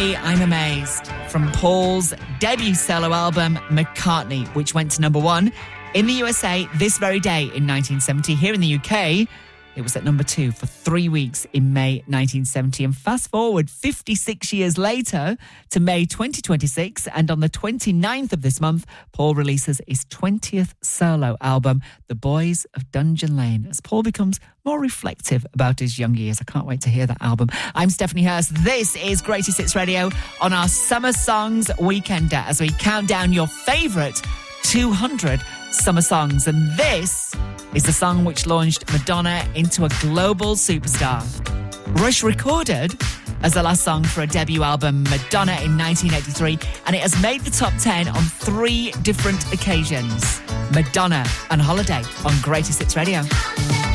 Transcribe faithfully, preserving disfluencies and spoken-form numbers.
Hey, I'm Amazed, from Paul's debut solo album, McCartney, which went to number one in the U S A this very day in nineteen seventy. Here in the U K, it was at number two for three weeks in May nineteen seventy. And fast forward fifty-six years later to May twenty twenty-six, and on the twenty-ninth of this month, Paul releases his twentieth solo album, The Boys of Dungeon Lane, as Paul becomes more reflective about his young years. I can't wait to hear that album. I'm Stephanie Hurst. This is Greatest Hits Radio on our Summer Songs Weekender as we count down your favourite two hundred summer songs. And this is the song which launched Madonna into a global superstar. Rush recorded as the last song for a debut album, Madonna, in nineteen eighty-three, and it has made the top ten on three different occasions. Madonna on Holiday on Greatest Hits Radio.